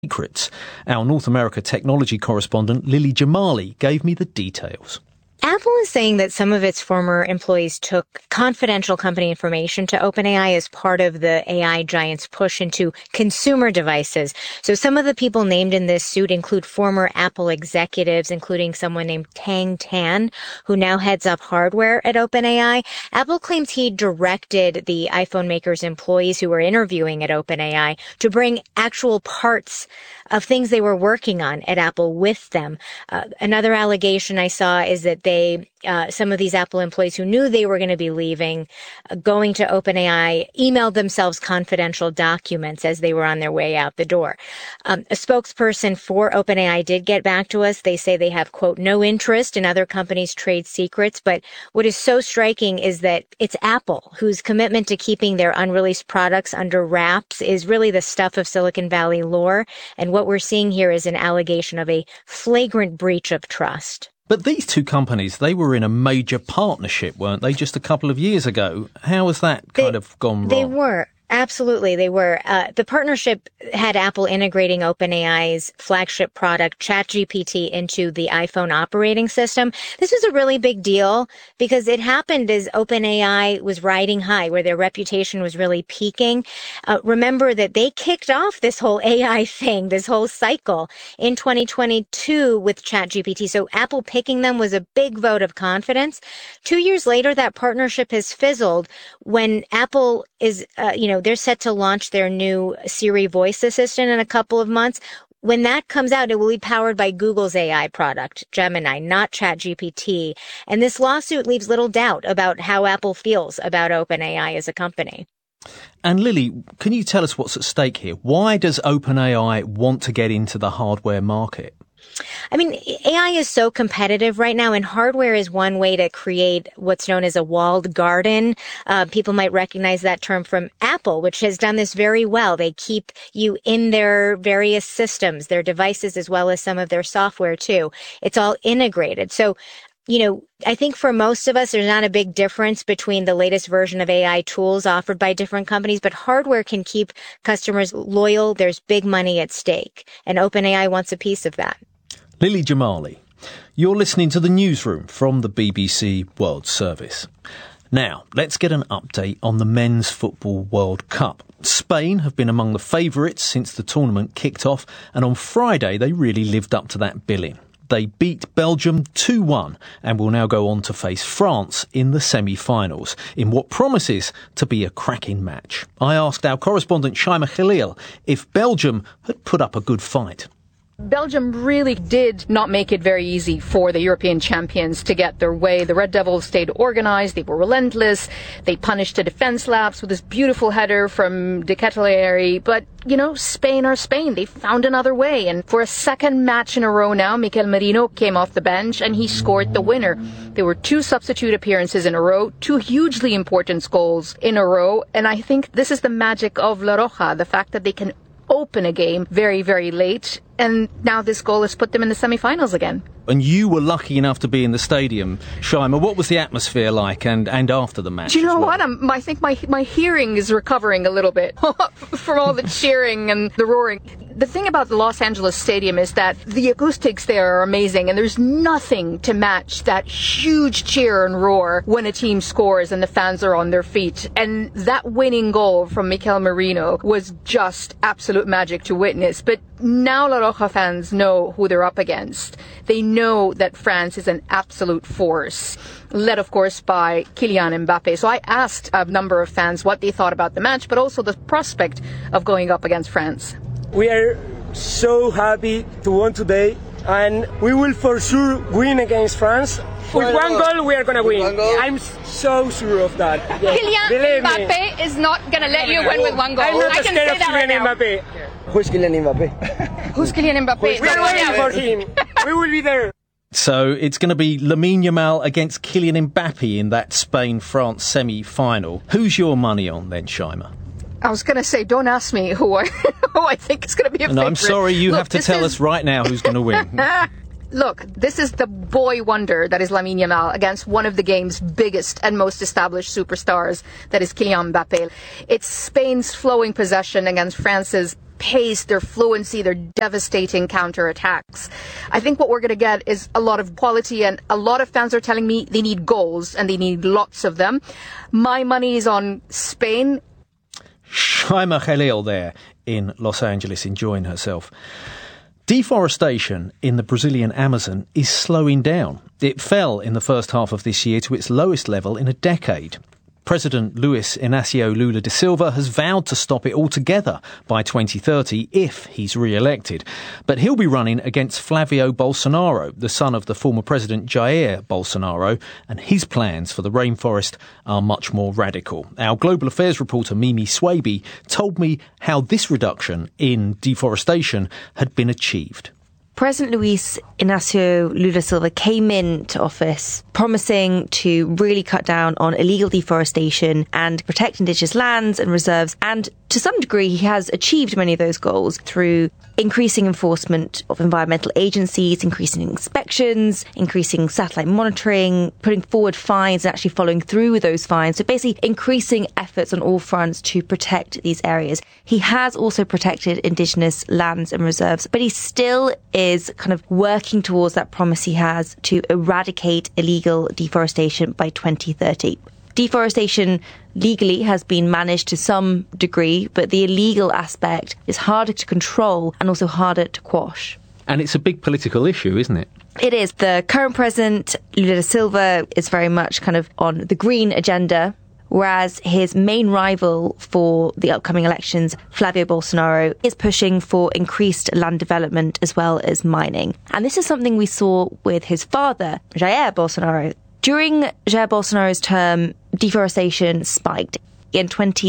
secrets. Our North America technology correspondent Lily Jamali gave me the details. Apple is saying that some of its former employees took confidential company information to OpenAI as part of the AI giant's push into consumer devices. So some of the people named in this suit include former Apple executives, including someone named Tang Tan, who now heads up hardware at OpenAI. Apple claims he directed the iPhone maker's employees who were interviewing at OpenAI to bring actual parts of things they were working on at Apple with them. Another allegation I saw is that some of these Apple employees who knew they were going to be leaving, going to OpenAI, emailed themselves confidential documents as they were on their way out the door. A spokesperson for OpenAI did get back to us. They say they have, quote, no interest in other companies' trade secrets. But what is so striking is that it's Apple whose commitment to keeping their unreleased products under wraps is really the stuff of Silicon Valley lore. And what we're seeing here is an allegation of a flagrant breach of trust. But these two companies, they were in a major partnership, weren't they, just a couple of years ago? How has that kind of gone wrong? They were. Absolutely, they were. The partnership had Apple integrating OpenAI's flagship product, ChatGPT, into the iPhone operating system. This was a really big deal because it happened as OpenAI was riding high, where their reputation was really peaking. Remember that they kicked off this whole AI thing, this whole cycle in 2022 with ChatGPT. So Apple picking them was a big vote of confidence. 2 years later, that partnership has fizzled when Apple is, they're set to launch their new Siri voice assistant in a couple of months. When that comes out, it will be powered by Google's AI product, Gemini, not ChatGPT. And this lawsuit leaves little doubt about how Apple feels about OpenAI as a company. And Lily, can you tell us what's at stake here? Why does OpenAI want to get into the hardware market? I mean, AI is so competitive right now, and hardware is one way to create what's known as a walled garden. People might recognize that term from Apple, which has done this very well. They keep you in their various systems, their devices, as well as some of their software, too. It's all integrated. So, I think for most of us, there's not a big difference between the latest version of AI tools offered by different companies, but hardware can keep customers loyal. There's big money at stake, and OpenAI wants a piece of that. Lily Jamali, you're listening to the newsroom from the BBC World Service. Now, let's get an update on the Men's Football World Cup. Spain have been among the favourites since the tournament kicked off, and on Friday they really lived up to that billing. They beat Belgium 2-1 and will now go on to face France in the semi-finals in what promises to be a cracking match. I asked our correspondent Shaima Khalil if Belgium had put up a good fight. Belgium really did not make it very easy for the European champions to get their way. The Red Devils stayed organized. They were relentless. They punished the defense laps with this beautiful header from De Ketelaere. But, Spain are Spain. They found another way. And for a second match in a row now, Mikel Merino came off the bench and he scored the winner. There were 2 substitute appearances in a row, 2 hugely important goals in a row. And I think this is the magic of La Roja, the fact that they can open a game very, very late. And now this goal has put them in the semi-finals again. And you were lucky enough to be in the stadium, Shaima. What was the atmosphere like and after the match? Do you know what? I think my hearing is recovering a little bit from all the cheering and the roaring. The thing about the Los Angeles Stadium is that the acoustics there are amazing, and there's nothing to match that huge cheer and roar when a team scores and the fans are on their feet. And that winning goal from Mikel Merino was just absolute magic to witness. But now La Roja fans know who they're up against. They know that France is an absolute force, led, of course, by Kylian Mbappe. So I asked a number of fans what they thought about the match, but also the prospect of going up against France. We are so happy to win today, and we will for sure win against France. With one goal, we are going to win. I'm so sure of that. Kylian Mbappe is not going to let you win with one goal. I'm not I can say scared of that right Kylian now. Mbappe. Who's Kylian Mbappe? Who's Kylian Mbappe? We are waiting for him. We will be there. So it's going to be Lamine Yamal against Kylian Mbappe in that Spain-France semi-final. Who's your money on then, Shaima? I was going to say, don't ask me who I think is going to be a favorite. No, I'm sorry, you have to tell us right now who's going to win. Look, this is the boy wonder that is Lamine Yamal against one of the game's biggest and most established superstars, that is Kylian Mbappe. It's Spain's flowing possession against France's pace, their fluency, their devastating counterattacks. I think what we're going to get is a lot of quality, and a lot of fans are telling me they need goals and they need lots of them. My money is on Spain. Shaima Khalil there in Los Angeles enjoying herself. Deforestation in the Brazilian Amazon is slowing down. It fell in the first half of this year to its lowest level in a decade. President Luiz Inácio Lula da Silva has vowed to stop it altogether by 2030 if he's re-elected. But he'll be running against Flavio Bolsonaro, the son of the former president Jair Bolsonaro, and his plans for the rainforest are much more radical. Our global affairs reporter Mimi Swaby told me how this reduction in deforestation had been achieved. President Luiz Inácio Lula da Silva came into office promising to really cut down on illegal deforestation and protect indigenous lands and reserves. And to some degree, he has achieved many of those goals through increasing enforcement of environmental agencies, increasing inspections, increasing satellite monitoring, putting forward fines and actually following through with those fines. So basically increasing efforts on all fronts to protect these areas. He has also protected indigenous lands and reserves, but he still is kind of working towards that promise he has to eradicate illegal deforestation by 2030. Deforestation legally has been managed to some degree, but the illegal aspect is harder to control and also harder to quash. And it's a big political issue, isn't it? It is. The current president, Lula da Silva, is very much kind of on the green agenda, whereas his main rival for the upcoming elections, Flavio Bolsonaro, is pushing for increased land development as well as mining. And this is something we saw with his father, Jair Bolsonaro. During Jair Bolsonaro's term, deforestation spiked. In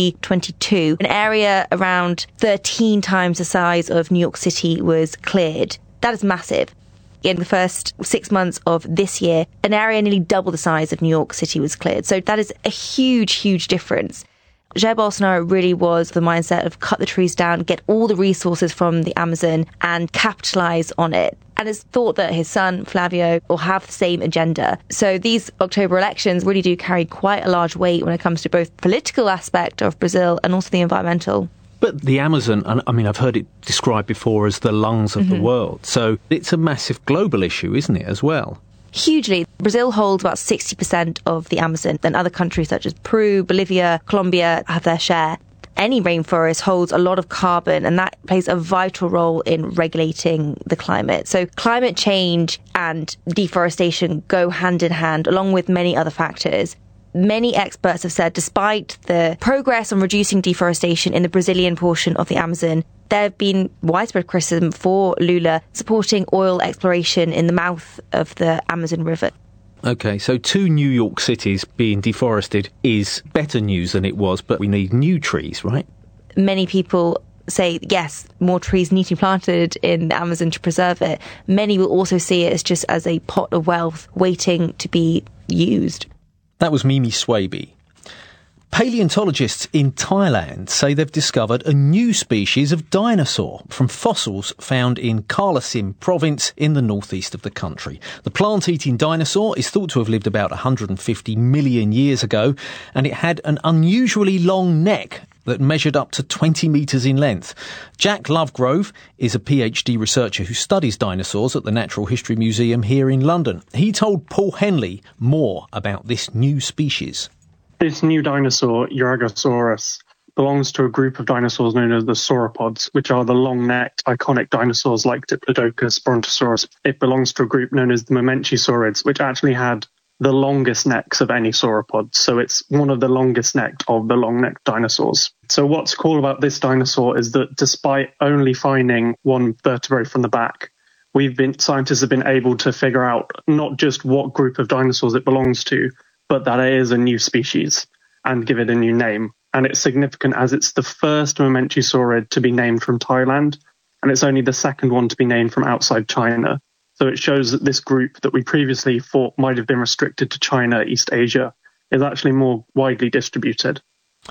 2022, an area around 13 times the size of New York City was cleared. That is massive. In the first 6 months of this year, an area nearly double the size of New York City was cleared. So that is a huge, huge difference. Jair Bolsonaro really was the mindset of cut the trees down, get all the resources from the Amazon and capitalise on it. And it's thought that his son, Flavio, will have the same agenda. So these October elections really do carry quite a large weight when it comes to both political aspect of Brazil and also the environmental. But the Amazon, I mean, I've heard it described before as the lungs of the world. So it's a massive global issue, isn't it, as well? Hugely. Brazil holds about 60% of the Amazon. Then other countries such as Peru, Bolivia, Colombia have their share. Any rainforest holds a lot of carbon, and that plays a vital role in regulating the climate. So climate change and deforestation go hand in hand, along with many other factors. Many experts have said despite the progress on reducing deforestation in the Brazilian portion of the Amazon, there have been widespread criticism for Lula supporting oil exploration in the mouth of the Amazon River. OK, so 2 New York cities being deforested is better news than it was, but we need new trees, right? Many people say, yes, more trees need to be planted in the Amazon to preserve it. Many will also see it as just as a pot of wealth waiting to be used. That was Mimi Swaby. Paleontologists in Thailand say they've discovered a new species of dinosaur from fossils found in Kalasim province in the northeast of the country. The plant-eating dinosaur is thought to have lived about 150 million years ago, and it had an unusually long neck that measured up to 20 metres in length. Jack Lovegrove is a PhD researcher who studies dinosaurs at the Natural History Museum here in London. He told Paul Henley more about this new species. This new dinosaur, Eurygosaurus, belongs to a group of dinosaurs known as the sauropods, which are the long-necked, iconic dinosaurs like Diplodocus, Brontosaurus. It belongs to a group known as the Mamenchisaurids, which actually had the longest necks of any sauropod. So it's one of the longest necked of the long-necked dinosaurs. So what's cool about this dinosaur is that despite only finding one vertebrae from the back, scientists have been able to figure out not just what group of dinosaurs it belongs to, but that it is a new species and give it a new name. And it's significant as it's the first Mamenchisaurid to be named from Thailand, and it's only the second one to be named from outside China. So it shows that this group that we previously thought might have been restricted to China, East Asia, is actually more widely distributed.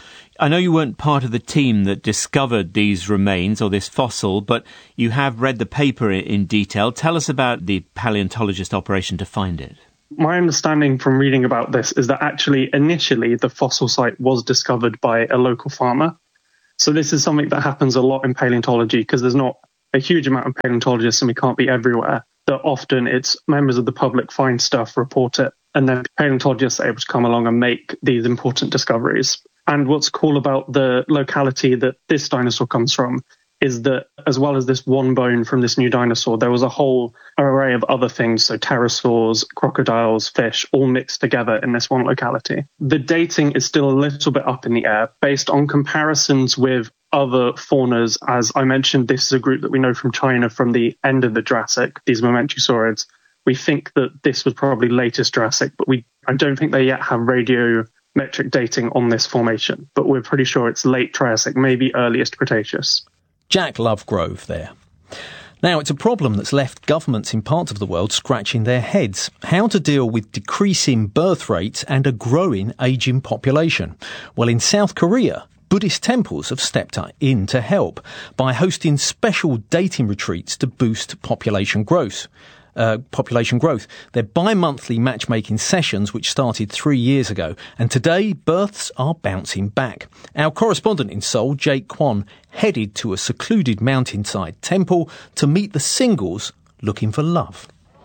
I know you weren't part of the team that discovered these remains or this fossil, but you have read the paper in detail. Tell us about the paleontologist operation to find it. My understanding from reading about this is that actually initially the fossil site was discovered by a local farmer. So this is something that happens a lot in paleontology because there's not a huge amount of paleontologists and we can't be everywhere. That often it's members of the public find stuff, report it, and then paleontologists are able to come along and make these important discoveries. And what's cool about the locality that this dinosaur comes from is that as well as this one bone from this new dinosaur, there was a whole array of other things, so pterosaurs, crocodiles, fish, all mixed together in this one locality. The dating is still a little bit up in the air based on comparisons with other faunas. As I mentioned, this is a group that we know from China from the end of the Jurassic, these Mamentusaurids. We think that this was probably latest Jurassic, but I don't think they yet have radiometric dating on this formation, but we're pretty sure it's late Triassic, maybe earliest Cretaceous. Jack Lovegrove there. Now, it's a problem that's left governments in parts of the world scratching their heads. How to deal with decreasing birth rates and a growing ageing population? Well, in South Korea, Buddhist temples have stepped in to help by hosting special dating retreats to boost population growth. They're bi-monthly matchmaking sessions which started 3 years ago, and today births are bouncing back. Our correspondent in Seoul, Jake Kwon, headed to a secluded mountainside temple to meet the singles looking for love.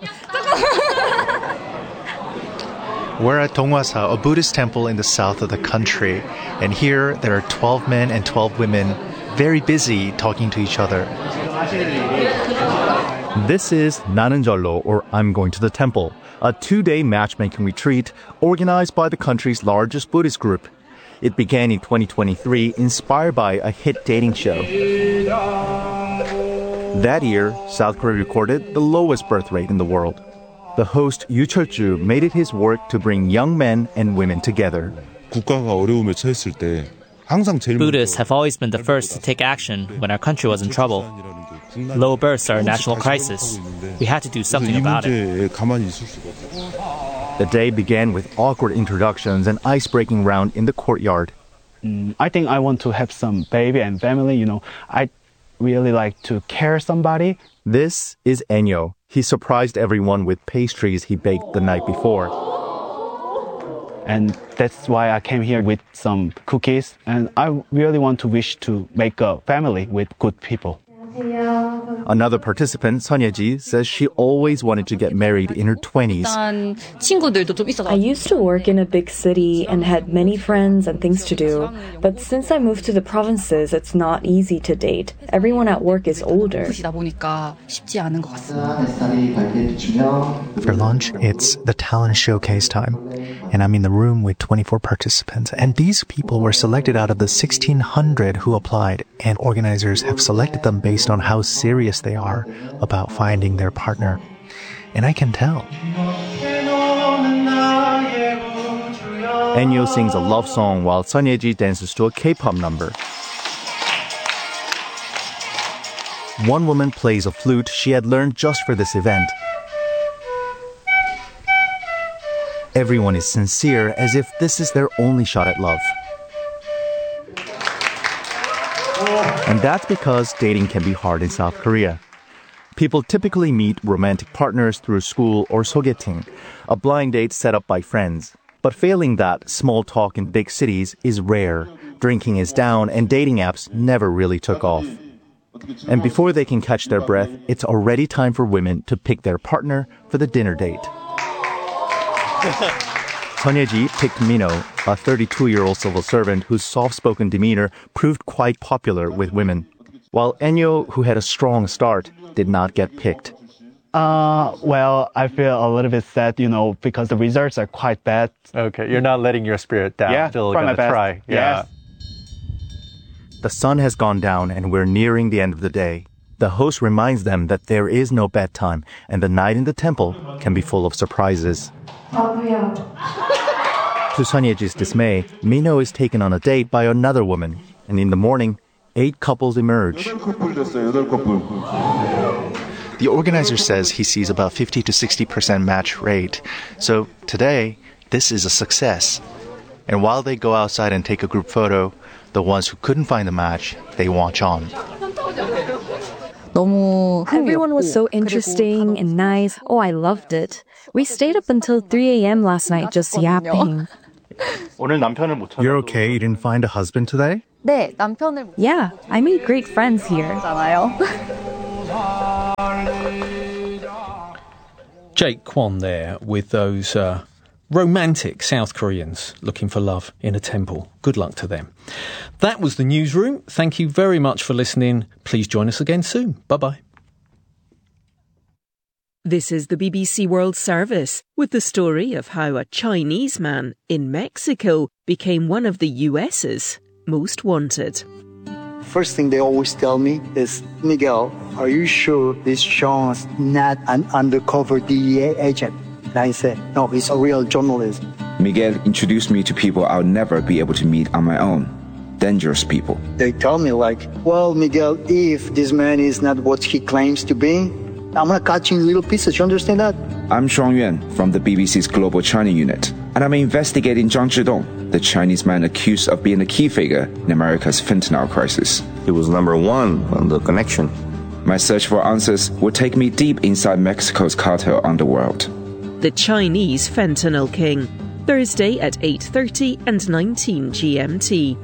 We're at Donghwasa, a Buddhist temple in the south of the country, and here there are 12 men and 12 women very busy talking to each other. This is 나는 절로, or I'm going to the temple, a 2-day matchmaking retreat organized by the country's largest Buddhist group. It began in 2023, inspired by a hit dating show. That year, South Korea recorded the lowest birth rate in the world. The host Yoo Chul-ju made it his work to bring young men and women together. Buddhists have always been the first to take action when our country was in trouble. Low births are a national crisis. We had to do something about it. The day began with awkward introductions and ice-breaking round in the courtyard. I think I want to have some baby and family. I really like to care somebody. This is Enyo. He surprised everyone with pastries he baked the night before. And that's why I came here with some cookies. And I really want to wish to make a family with good people. Another participant, Sonyeji, says she always wanted to get married in her 20s. I used to work in a big city and had many friends and things to do. But since I moved to the provinces, it's not easy to date. Everyone at work is older. For lunch, it's the talent showcase time. And I'm in the room with 24 participants. And these people were selected out of the 1,600 who applied. And organizers have selected them based on how serious they are about finding their partner. And I can tell. Enyo sings a love song while Sonyeji dances to a K-pop number. One woman plays a flute she had learned just for this event. Everyone is sincere, as if this is their only shot at love. And that's because dating can be hard in South Korea. People typically meet romantic partners through school or sogeting, a blind date set up by friends. But failing that, small talk in big cities is rare. Drinking is down and dating apps never really took off. And before they can catch their breath, it's already time for women to pick their partner for the dinner date. Sonyeji picked Mino, a 32-year-old civil servant whose soft-spoken demeanor proved quite popular with women, while Enyo, who had a strong start, did not get picked. Well, I feel a little bit sad, because the results are quite bad. Okay, you're not letting your spirit down. Yeah, still going to try. Yeah. Yes. The sun has gone down and we're nearing the end of the day. The host reminds them that there is no bedtime and the night in the temple can be full of surprises. To Sonyeji's dismay, Mino is taken on a date by another woman, and in the morning, 8 couples emerge. The organizer says he sees about 50 to 60% match rate, so today, this is a success. And while they go outside and take a group photo, the ones who couldn't find a match, they watch on. Everyone was so interesting and nice. Oh, I loved it. We stayed up until 3 a.m. last night just yapping. You're okay? You didn't find a husband today? Yeah, I made great friends here. Jake Kwon there with those romantic South Koreans looking for love in a temple. Good luck to them. That was the newsroom. Thank you very much for listening. Please join us again soon. Bye-bye. This is the BBC World Service with the story of how a Chinese man in Mexico became one of the US's most wanted. First thing they always tell me is, Miguel, are you sure this Sean's not an undercover DEA agent? And I said, no, he's a real journalist. Miguel introduced me to people I'll never be able to meet on my own. Dangerous people. They tell me like, well, Miguel, if this man is not what he claims to be, I'm going to cut you in little pieces. You understand that? I'm Shuang Yuan from the BBC's Global China Unit, and I'm investigating Zhang Zhidong, the Chinese man accused of being a key figure in America's fentanyl crisis. He was number one on the connection. My search for answers will take me deep inside Mexico's cartel underworld. The Chinese Fentanyl King, Thursday at 8:30 and 19 GMT.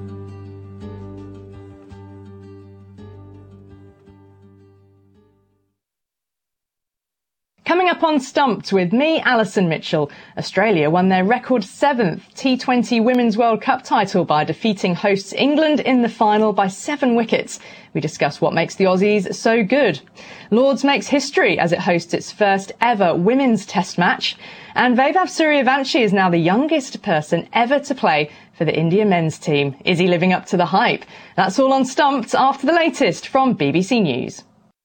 Coming up on Stumped with me, Alison Mitchell. Australia won their record 7th T20 Women's World Cup title by defeating hosts England in the final by 7 wickets. We discuss what makes the Aussies so good. Lords makes history as it hosts its first ever women's test match. And Vaibhav Suryavanshi is now the youngest person ever to play for the India men's team. Is he living up to the hype? That's all on Stumped after the latest from BBC News.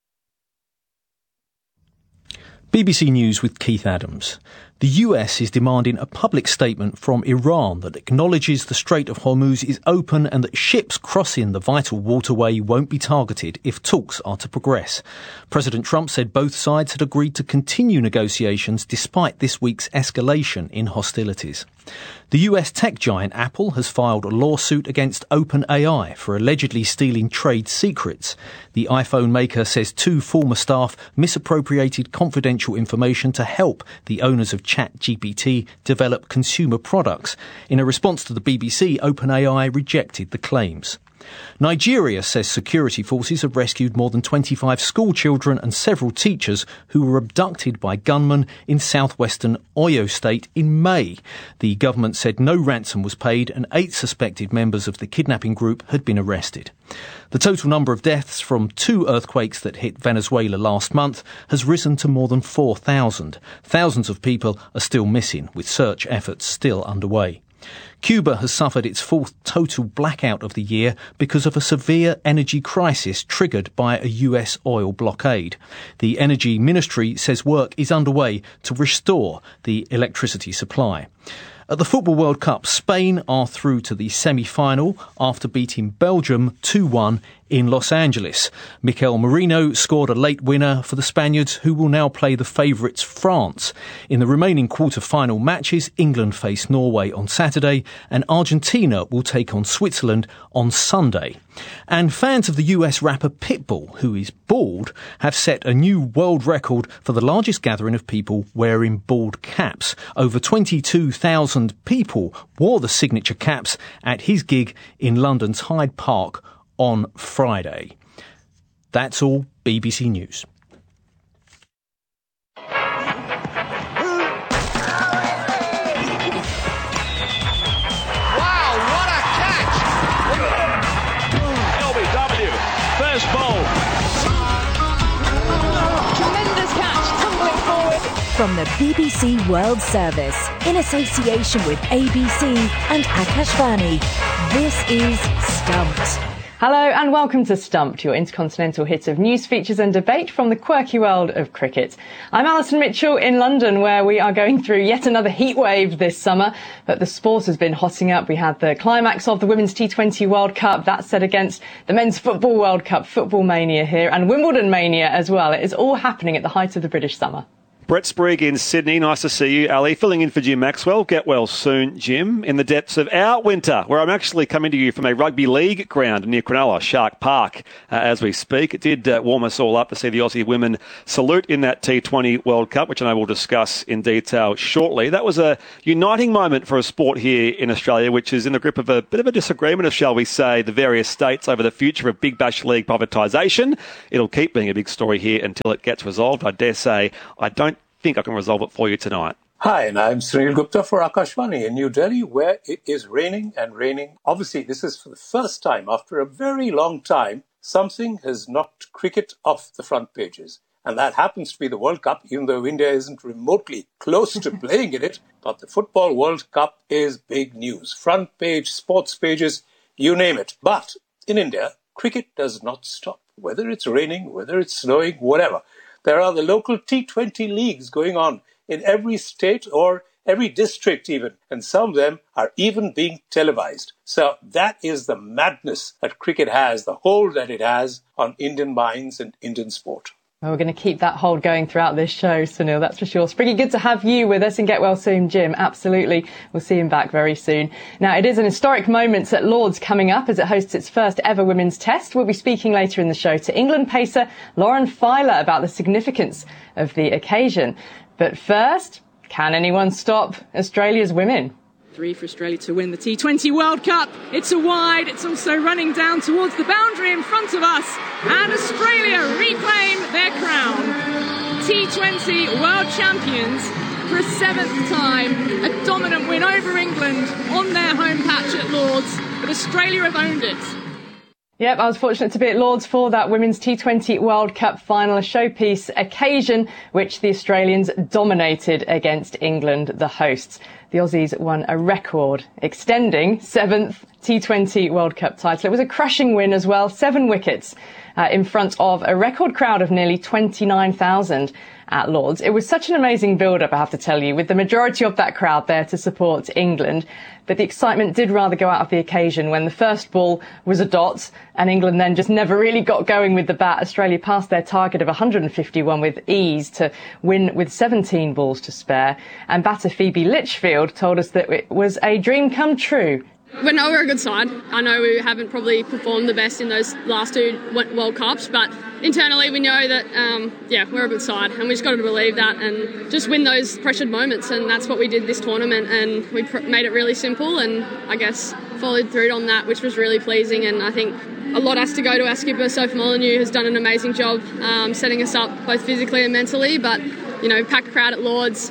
BBC News with Keith Adams. The US is demanding a public statement from Iran that acknowledges the Strait of Hormuz is open and that ships crossing the vital waterway won't be targeted if talks are to progress. President Trump said both sides had agreed to continue negotiations despite this week's escalation in hostilities. The US tech giant Apple has filed a lawsuit against OpenAI for allegedly stealing trade secrets. The iPhone maker says 2 former staff misappropriated confidential information to help the owners of ChatGPT develop consumer products. In a response to the BBC, OpenAI rejected the claims. Nigeria says security forces have rescued more than 25 school children and several teachers who were abducted by gunmen in southwestern Oyo State in May. The government said no ransom was paid and 8 suspected members of the kidnapping group had been arrested. The total number of deaths from 2 earthquakes that hit Venezuela last month has risen to more than 4,000. Thousands of people are still missing, with search efforts still underway. Cuba has suffered its 4th total blackout of the year because of a severe energy crisis triggered by a US oil blockade. The Energy Ministry says work is underway to restore the electricity supply. At the Football World Cup, Spain are through to the semi-final after beating Belgium 2-1 in Los Angeles. Mikel Merino scored a late winner for the Spaniards, who will now play the favourites France. In the remaining quarter-final matches, England face Norway on Saturday and Argentina will take on Switzerland on Sunday. And fans of the US rapper Pitbull, who is bald, have set a new world record for the largest gathering of people wearing bald caps. Over 22,000 people wore the signature caps at his gig in London's Hyde Park on Friday. That's all BBC News. First ball. Tremendous catch, tumbling forward. From the BBC World Service, in association with ABC and Akashvani, this is Stumped. Hello and welcome to Stumped, your intercontinental hit of news, features and debate from the quirky world of cricket. I'm Alison Mitchell in London, where we are going through yet another heatwave this summer, but the sport has been hotting up. We had the climax of the Women's T20 World Cup, that set against the Men's Football World Cup, football mania here, and Wimbledon mania as well. It is all happening at the height of the British summer. Brett Sprague in Sydney. Nice to see you, Ali. Filling in for Jim Maxwell. Get well soon, Jim. In the depths of our winter, where I'm actually coming to you from a rugby league ground near Cronulla, Shark Park, as we speak. It did warm us all up to see the Aussie women salute in that T20 World Cup, which I know we'll discuss in detail shortly. That was a uniting moment for a sport here in Australia, which is in the grip of a bit of a disagreement of, shall we say, the various states over the future of Big Bash League privatisation. It'll keep being a big story here until it gets resolved. I dare say I don't think I can resolve it for you tonight. Hi, and I'm Sunil Gupta for Akashvani in New Delhi, where it is raining and raining. Obviously, this is for the first time after a very long time, something has knocked cricket off the front pages. And that happens to be the World Cup, even though India isn't remotely close to playing in it. But the Football World Cup is big news. Front page, sports pages, you name it. But in India, cricket does not stop. Whether it's raining, whether it's snowing, whatever. There are the local T20 leagues going on in every state or every district even, and some of them are even being televised. So that is the madness that cricket has, the hold that it has on Indian minds and Indian sport. Well, we're going to keep that hold going throughout this show, Sunil, that's for sure. It's pretty good to have you with us, and get well soon, Jim. Absolutely. We'll see him back very soon. Now, it is an historic moment at Lord's coming up as it hosts its first ever women's test. We'll be speaking later in the show to England pacer Lauren Filer about the significance of the occasion. But first, can anyone stop Australia's women? 3 for Australia to win the T20 World Cup. It's a wide, it's also running down towards the boundary in front of us, and Australia reclaim their crown. T20 World Champions for a 7th time, a dominant win over England on their home patch at Lord's, but Australia have owned it. Yep, I was fortunate to be at Lord's for that Women's T20 World Cup final, a showpiece occasion which the Australians dominated against England, the hosts. The Aussies won a record, extending 7th T20 World Cup title. It was a crushing win as well, 7 wickets in front of a record crowd of nearly 29,000 at Lord's. It was such an amazing build-up, I have to tell you, with the majority of that crowd there to support England. But the excitement did rather go out of the occasion when the first ball was a dot and England then just never really got going with the bat. Australia passed their target of 151 with ease to win with 17 balls to spare. And batter Phoebe Litchfield told us that it was a dream come true. We know we're a good side. I know we haven't probably performed the best in those last 2 World Cups, but internally we know that, we're a good side, and we just got to believe that and just win those pressured moments, and that's what we did this tournament, and we made it really simple and I guess followed through on that, which was really pleasing. And I think a lot has to go to our skipper, Sophie Molyneux, who's done an amazing job setting us up both physically and mentally, but, packed crowd at Lord's,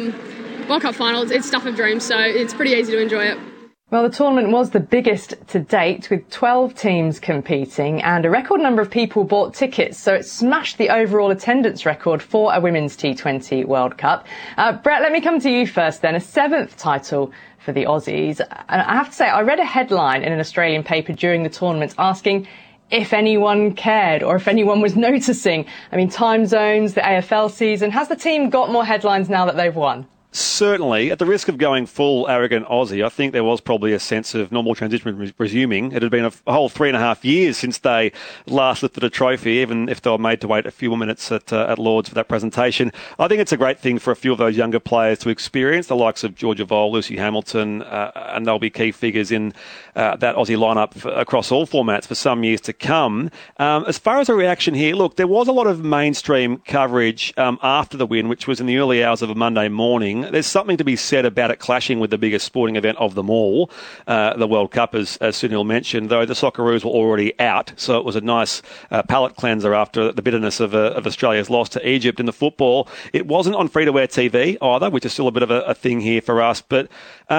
World Cup final, it's stuff of dreams, so it's pretty easy to enjoy it. Well, the tournament was the biggest to date, with 12 teams competing, and a record number of people bought tickets, so it smashed the overall attendance record for a Women's T20 World Cup. Brett, let me come to you first then. A 7th title for the Aussies. And I have to say, I read a headline in an Australian paper during the tournament asking if anyone cared or if anyone was noticing. I mean, time zones, the AFL season. Has the team got more headlines now that they've won? Certainly. At the risk of going full arrogant Aussie, I think there was probably a sense of normal transition resuming. It had been a whole 3.5 years since they last lifted a trophy, even if they were made to wait a few more minutes at Lord's for that presentation. I think it's a great thing for a few of those younger players to experience, the likes of Georgia Vole, Lucy Hamilton, and they'll be key figures in that Aussie lineup across all formats for some years to come. As far as a reaction here, look, there was a lot of mainstream coverage after the win, which was in the early hours of a Monday morning. There's something to be said about it clashing with the biggest sporting event of them all, the World Cup, as Sunil mentioned, though the Socceroos were already out, so it was a nice palate cleanser after the bitterness of Australia's loss to Egypt in the football. It wasn't on free-to-air TV either, which is still a bit of a thing here for us, but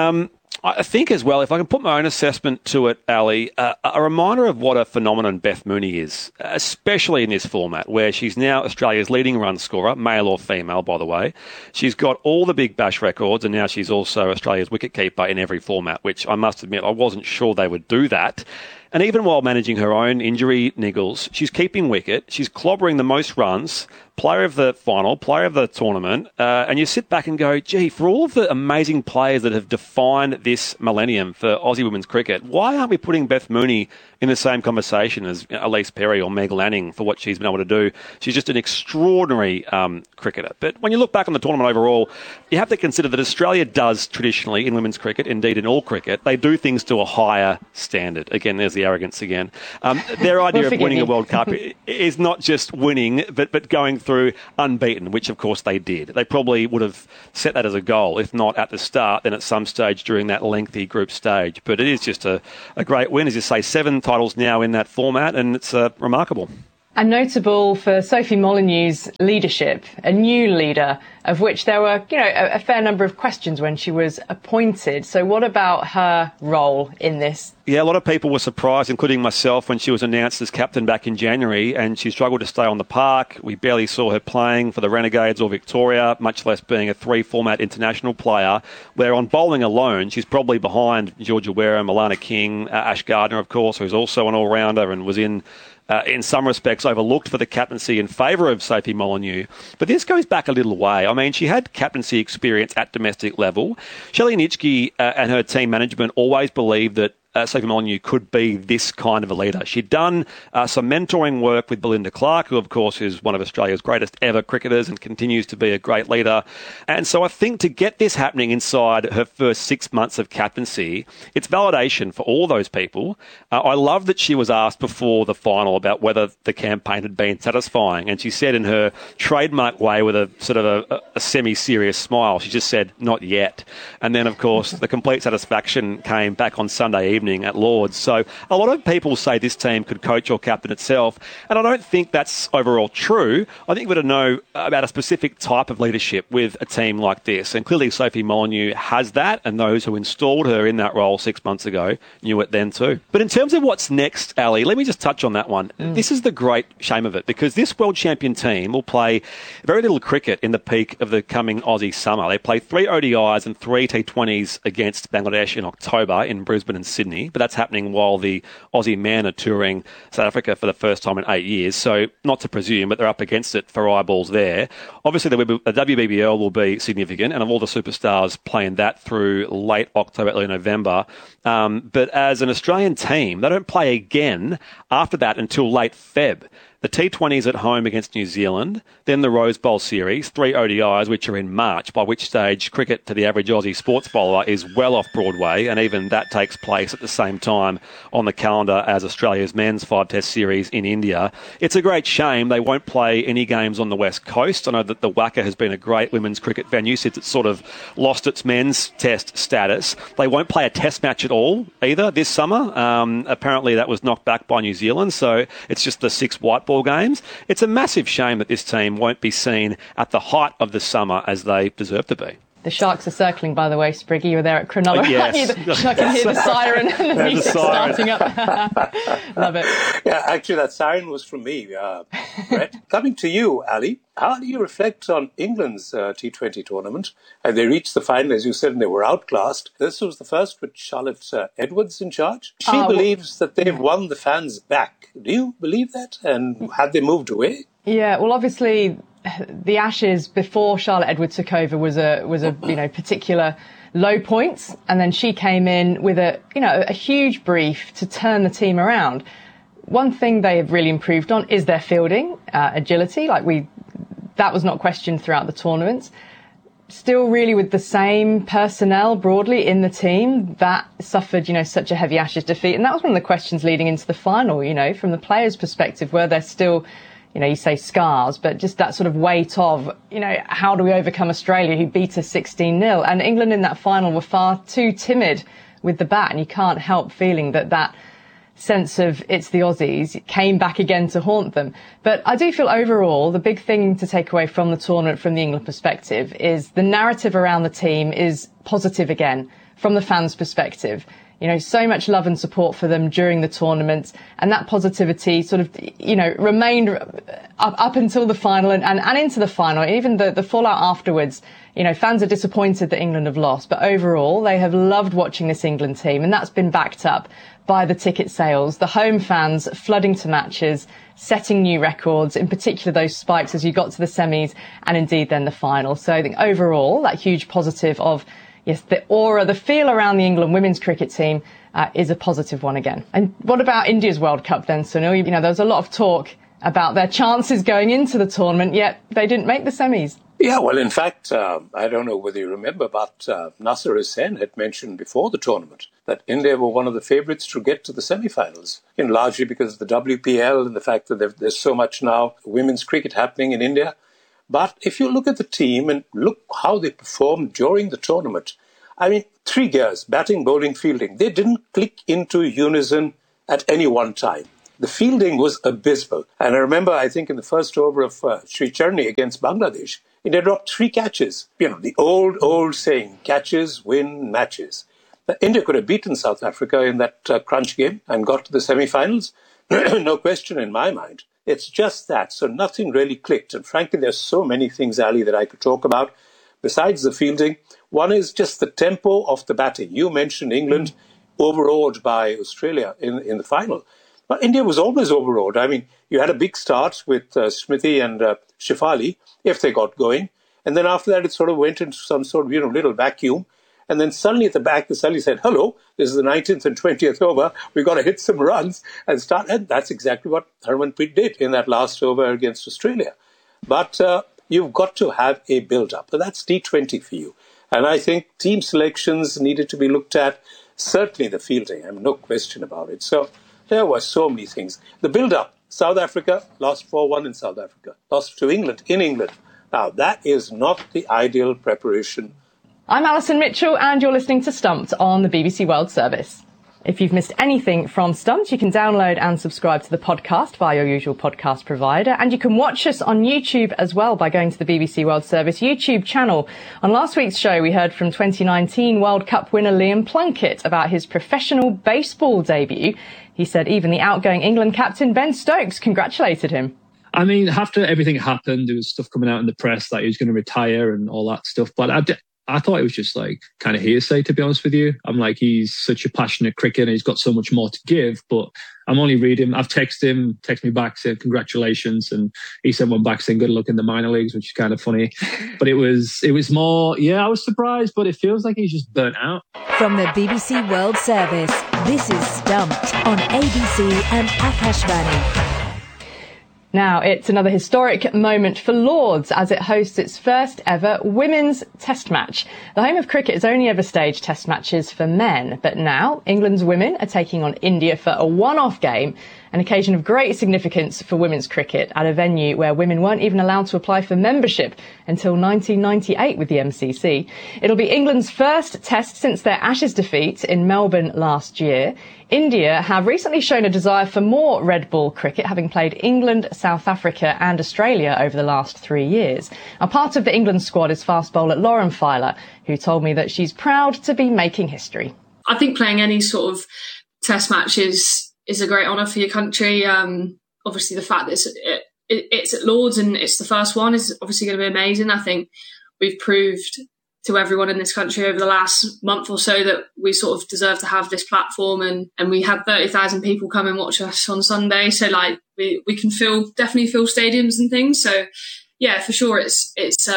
I think as well, if I can put my own assessment to it, Ali, a reminder of what a phenomenon Beth Mooney is, especially in this format where she's now Australia's leading run scorer, male or female, by the way. She's got all the Big Bash records, and now she's also Australia's wicketkeeper in every format, which I must admit I wasn't sure they would do that. And even while managing her own injury niggles, she's keeping wicket, she's clobbering the most runs, player of the final, player of the tournament, and you sit back and go, gee, for all of the amazing players that have defined this millennium for Aussie women's cricket, why aren't we putting Beth Mooney in the same conversation as Elise Perry or Meg Lanning for what she's been able to do? She's just an extraordinary cricketer. But when you look back on the tournament overall, you have to consider that Australia does traditionally in women's cricket, indeed in all cricket, they do things to a higher standard. Again, there's the arrogance again. Their idea of winning a World Cup is not just winning, but going through unbeaten, which of course they did. They probably would have set that as a goal, if not at the start, then at some stage during that lengthy group stage. But it is just a great win, as you say, 7 titles now in that format, and it's remarkable. And notable for Sophie Molyneux's leadership, a new leader, of which there were, a fair number of questions when she was appointed. So what about her role in this? Yeah, a lot of people were surprised, including myself, when she was announced as captain back in January, and she struggled to stay on the park. We barely saw her playing for the Renegades or Victoria, much less being a 3-format international player, where on bowling alone, she's probably behind Georgia Wareham, Alana King, Ash Gardner, of course, who's also an all-rounder and was in some respects overlooked for the captaincy in favour of Sophie Molyneux. But this goes back a little way. I mean, she had captaincy experience at domestic level. Shelley Nitschke and her team management always believed that Sophie Molyneux could be this kind of a leader. She'd done some mentoring work with Belinda Clark, who, of course, is one of Australia's greatest ever cricketers and continues to be a great leader. And so I think to get this happening inside her first 6 months of captaincy, it's validation for all those people. I love that she was asked before the final about whether the campaign had been satisfying. And she said in her trademark way with a sort of a semi-serious smile, she just said, not yet. And then, of course, the complete satisfaction came back on Sunday evening at Lords. So a lot of people say this team could coach or captain itself, and I don't think that's overall true. I think we've got to know about a specific type of leadership with a team like this, and clearly Sophie Molyneux has that, and those who installed her in that role 6 months ago knew it then too. But in terms of what's next, Ali, let me just touch on that one. This is the great shame of it, because this world champion team will play very little cricket in the peak of the coming Aussie summer. They play 3 ODIs and 3 T20s against Bangladesh in October in Brisbane and Sydney. But that's happening while the Aussie men are touring South Africa for the first time in 8 years. So not to presume, but they're up against it for eyeballs there. Obviously, the WBBL will be significant, and of all the superstars playing that through late October, early November. But as an Australian team, they don't play again after that until late Feb. The T20s at home against New Zealand, then the Rose Bowl series, 3 ODIs, which are in March, by which stage cricket to the average Aussie sports bowler is well off Broadway, and even that takes place at the same time on the calendar as Australia's men's 5-test series in India. It's a great shame they won't play any games on the West Coast. I know that the WACA has been a great women's cricket venue since it's sort of lost its men's test status. They won't play a test match at all either this summer. Apparently that was knocked back by New Zealand, so it's just the 6 white ball games. It's a massive shame that this team won't be seen at the height of the summer as they deserve to be. The Sharks are circling, by the way, Spriggy. You were there at Cronulla. Yes. I can hear the siren and the music starting up. Love it. Yeah, actually, that siren was from me, Brett. Coming to you, Ali, how do you reflect on England's T20 tournament? And they reached the final, as you said, and they were outclassed. This was the first with Charlotte Edwards in charge. She believes that they've won the fans back. Do you believe that? And have they moved away? Yeah, well, obviously, the Ashes before Charlotte Edwards took over was a particular low point, and then she came in with a huge brief to turn the team around. One thing they have really improved on is their fielding, agility. That was not questioned throughout the tournament. Still really with the same personnel broadly in the team that suffered, such a heavy Ashes defeat. And that was one of the questions leading into the final, from the players' perspective, were there still, you say scars, but just that sort of weight of, how do we overcome Australia who beat us 16-0? And England in that final were far too timid with the bat, and you can't help feeling that sense of it's the Aussies came back again to haunt them. But I do feel overall the big thing to take away from the tournament from the England perspective is the narrative around the team is positive again from the fans' perspective. So much love and support for them during the tournament, and that positivity sort of, remained up until the final and into the final. Even the fallout afterwards, fans are disappointed that England have lost, but overall they have loved watching this England team, and that's been backed up by the ticket sales, the home fans flooding to matches, setting new records, in particular those spikes as you got to the semis and indeed then the final. So I think overall that huge positive of, yes, the aura, the feel around the England women's cricket team is a positive one again. And what about India's World Cup then, Sunil? There was a lot of talk about their chances going into the tournament, yet they didn't make the semis. Yeah, well, in fact, I don't know whether you remember, but Nasser Hussain had mentioned before the tournament that India were one of the favourites to get to the semi-finals, largely because of the WPL and the fact that there's so much now women's cricket happening in India. But if you look at the team and look how they performed during the tournament, 3 gears, batting, bowling, fielding, they didn't click into unison at any one time. The fielding was abysmal. And I remember, I think in the first over of Sri Charni against Bangladesh, India dropped 3 catches. The old saying, catches win matches. India could have beaten South Africa in that crunch game and got to the semi-finals. No question in my mind. It's just that. So nothing really clicked. And frankly, there's so many things, Ali, that I could talk about besides the fielding. One is just the tempo of the batting. You mentioned England overawed by Australia in the final. But India was always overawed. You had a big start with Smriti and Shefali, if they got going. And then after that, it sort of went into some sort of, little vacuum. And then suddenly at the back, they suddenly said, hello, this is the 19th and 20th over. We've got to hit some runs and start. And that's exactly what Harmanpreet did in that last over against Australia. But you've got to have a build-up. But that's T20 for you. And I think team selections needed to be looked at. Certainly the fielding, no question about it. So there were so many things. The build-up, South Africa lost 4-1 in South Africa. Lost to England in England. Now, that is not the ideal preparation. I'm Alison Mitchell, and you're listening to Stumped on the BBC World Service. If you've missed anything from Stumped, you can download and subscribe to the podcast via your usual podcast provider. And you can watch us on YouTube as well by going to the BBC World Service YouTube channel. On last week's show, we heard from 2019 World Cup winner Liam Plunkett about his professional baseball debut. He said even the outgoing England captain Ben Stokes congratulated him. After everything happened, there was stuff coming out in the press that he was going to retire and all that stuff. But I thought it was just kind of hearsay, to be honest with you. He's such a passionate cricketer. He's got so much more to give, but I'm only reading. I've texted him, text me back, said congratulations. And he sent one back saying good luck in the minor leagues, which is kind of funny. But it was more, I was surprised, but it feels like he's just burnt out. From the BBC World Service, this is Stumped on ABC and Akashvani. Now, it's another historic moment for Lords as it hosts its first ever women's test match. The home of cricket has only ever staged test matches for men, but now England's women are taking on India for a one-off game, an occasion of great significance for women's cricket at a venue where women weren't even allowed to apply for membership until 1998 with the MCC. It'll be England's first test since their Ashes defeat in Melbourne last year. India have recently shown a desire for more red ball cricket, having played England, South Africa and Australia over the last 3 years. Now, part of the England squad is fast bowler Lauren Filer, who told me that she's proud to be making history. I think playing any sort of test match is a great honour for your country. Obviously, the fact that it's at Lords and it's the first one is obviously going to be amazing. I think we've proved to everyone in this country over the last month or so that we sort of deserve to have this platform, and we had 30,000 people come and watch us on Sunday. So we can definitely fill stadiums and things. So yeah, for sure, it's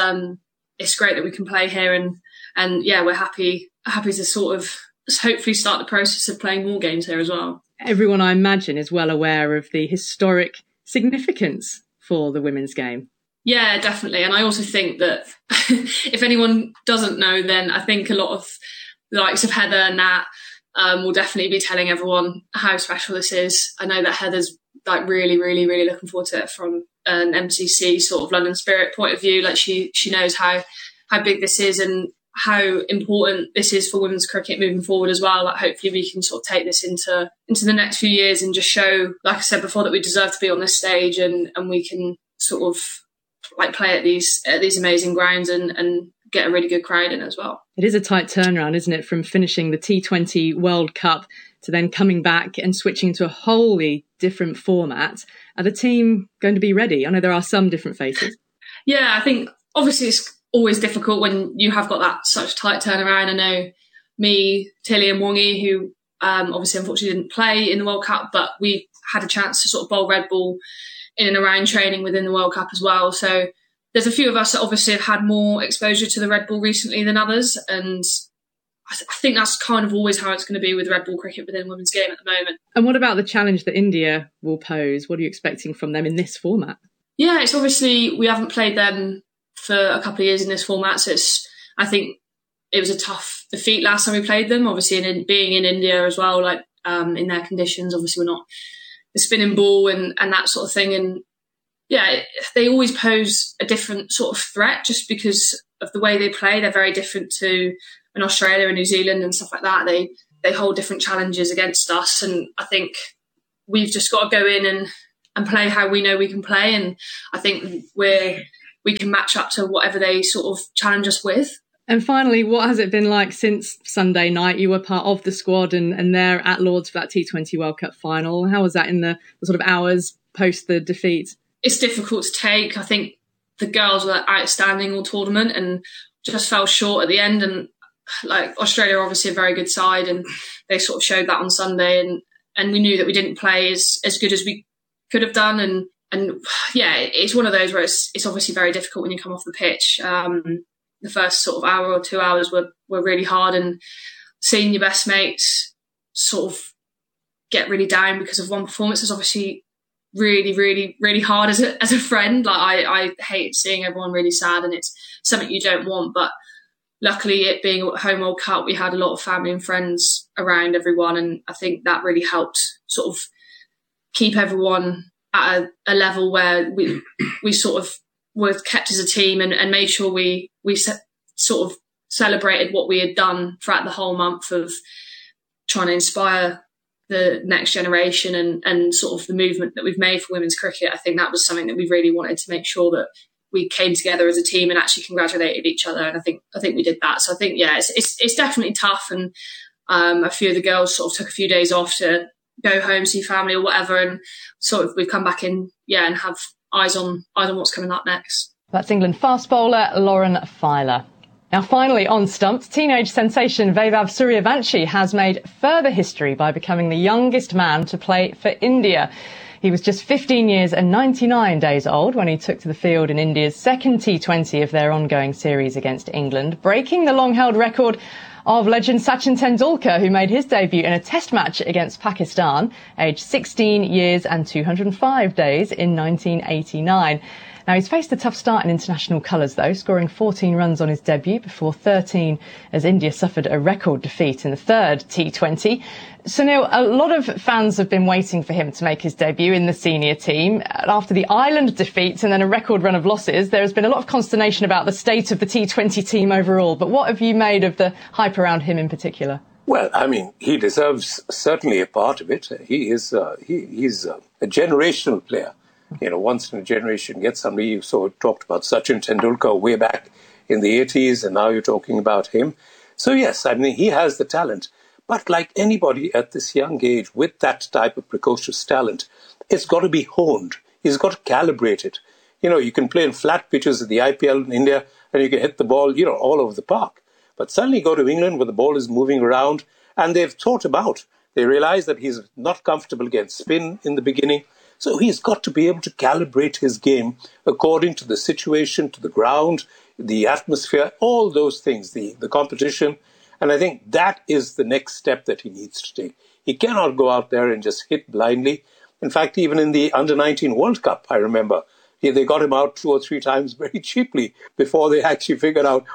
great that we can play here, and yeah, we're happy to sort of hopefully start the process of playing more games here as well. Everyone, I imagine, is well aware of the historic significance for the women's game. Yeah, definitely. And I also think that if anyone doesn't know, then I think a lot of the likes of Heather and Nat will definitely be telling everyone how special this is. I know that Heather's really, really, really looking forward to it from an MCC sort of London Spirit point of view. She knows how big this is and how important this is for women's cricket moving forward as well. Hopefully we can sort of take this into the next few years and just show, like I said before, that we deserve to be on this stage and we can sort of play at these amazing grounds and get a really good crowd in as well. It is a tight turnaround, isn't it, from finishing the T20 World Cup to then coming back and switching to a wholly different format. Are the team going to be ready? I know there are some different faces. Yeah, I think obviously it's always difficult when you have got that such tight turnaround. I know me, Tilly and Wongi, who obviously unfortunately didn't play in the World Cup, but we had a chance to sort of bowl red ball in and around training within the World Cup as well. So there's a few of us that obviously have had more exposure to the red ball recently than others, and I think that's kind of always how it's going to be with red ball cricket within women's game at the moment. And what about the challenge that India will pose? What are you expecting from them in this format? Yeah, it's obviously, we haven't played them for a couple of years in this format, so I think it was a tough defeat last time we played them, obviously being in India as well, like in their conditions. Obviously we're not the spinning ball and that sort of thing, and yeah, they always pose a different sort of threat just because of the way they play. They're very different to in Australia and New Zealand and stuff like that. They hold different challenges against us, and I think we've just got to go in and play how we know we can play, and I think we can match up to whatever they sort of challenge us with. And finally, what has it been like since Sunday night? You were part of the squad and there at Lords for that T20 World Cup final. How was that in the sort of hours post the defeat? It's difficult to take. I think the girls were outstanding all tournament and just fell short at the end. And like Australia are obviously a very good side, and they sort of showed that on Sunday. And we knew that we didn't play as good as we could have done. And yeah, it's one of those where it's obviously very difficult when you come off the pitch. The first sort of hour or 2 hours were really hard, and seeing your best mates sort of get really down because of one performance is obviously really, really, really hard as a friend. Like I hate seeing everyone really sad, and it's something you don't want. But luckily, it being a home World Cup, we had a lot of family and friends around everyone, and I think that really helped sort of keep everyone at a level where we sort of were kept as a team and made sure we sort of celebrated what we had done throughout the whole month of trying to inspire the next generation and sort of the movement that we've made for women's cricket. I think that was something that we really wanted to make sure that we came together as a team and actually congratulated each other. And I think we did that. So I think, yeah, it's definitely tough. And a few of the girls sort of took a few days off to go home, see family or whatever. And sort of we've come back in, and have eyes on what's coming up next. That's England fast bowler Lauren Filer. Now, finally, on Stumped, teenage sensation Vaibhav Suryavanshi has made further history by becoming the youngest man to play for India. He was just 15 years and 99 days old when he took to the field in India's second T20 of their ongoing series against England, breaking the long-held record of legend Sachin Tendulkar, who made his debut in a test match against Pakistan, aged 16 years and 205 days in 1989. Now, he's faced a tough start in international colours, though, scoring 14 runs on his debut before 13 as India suffered a record defeat in the third T20. Sunil, a lot of fans have been waiting for him to make his debut in the senior team. After the Ireland defeat and then a record run of losses, there has been a lot of consternation about the state of the T20 team overall. But what have you made of the hype around him in particular? Well, I mean, he deserves certainly a part of it. He's a generational player. Once in a generation, get somebody. You talked about Sachin Tendulkar way back in the 80s, and now you're talking about him. So yes, I mean, he has the talent. But like anybody at this young age with that type of precocious talent, it's got to be honed. He's got to calibrate it. You can play in flat pitches at the IPL in India, and you can hit the ball, all over the park. But suddenly go to England where the ball is moving around, and they realize that he's not comfortable against spin in the beginning. So he's got to be able to calibrate his game according to the situation, to the ground, the atmosphere, all those things, the competition. And I think that is the next step that he needs to take. He cannot go out there and just hit blindly. In fact, even in the Under-19 World Cup, I remember, they got him out 2 or 3 times very cheaply before they actually he figured out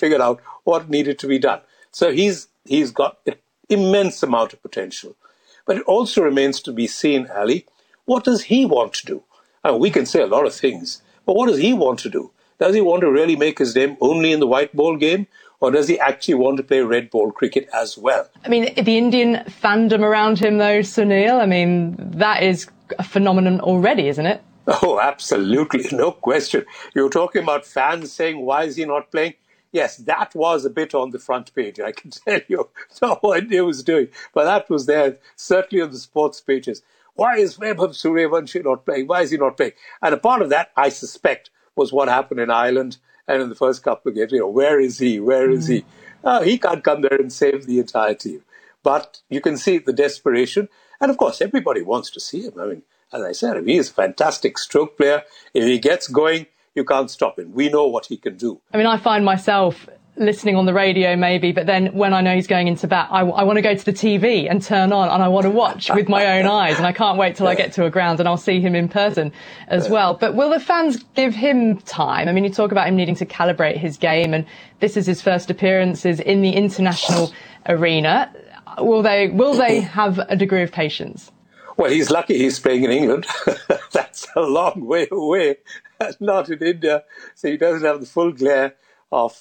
what needed to be done. So he's got an immense amount of potential. But it also remains to be seen, Ali, what does he want to do? We can say a lot of things, but what does he want to do? Does he want to really make his name only in the white ball game, or does he actually want to play red ball cricket as well? I mean, the Indian fandom around him, though, Sunil, I mean, that is a phenomenon already, isn't it? Oh, absolutely. No question. You're talking about fans saying, why is he not playing? yes, that was a bit on the front page. I can tell you, no one knew what he was doing. But that was there, certainly on the sports pages. Why is Vaibhav Suryavanshi not playing? Why is he not playing? And a part of that, I suspect, was what happened in Ireland and in the first couple of games. Where is he? Where is he? He can't come there and save the entire team. But you can see the desperation. And of course, everybody wants to see him. I mean, as I said, he is a fantastic stroke player. If he gets going, you can't stop him. We know what he can do. I mean, I find myself listening on the radio maybe, but then when I know he's going into bat, I want to go to the TV and turn on and I want to watch with my own eyes, and I can't wait till I get to a ground and I'll see him in person as well. But will the fans give him time? I mean, you talk about him needing to calibrate his game, and this is his first appearances in the international arena. Will they have a degree of patience? Well, he's lucky he's playing in England. That's a long way away, not in India. So he doesn't have the full glare of